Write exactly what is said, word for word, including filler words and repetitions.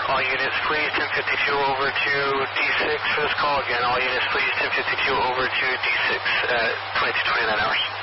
All units, please, ten fifty-two over to D six for this call. Again, all units, please, ten fifty-two over to D six at twenty-two twenty-nine hours.